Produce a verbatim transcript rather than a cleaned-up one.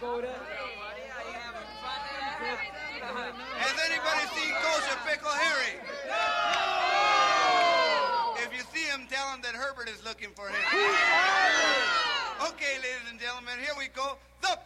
Dakota. Has anybody seen Kosher Pickle Harry? No! If you see him, tell him that Herbert is looking for him. Okay, ladies and gentlemen, here we go. The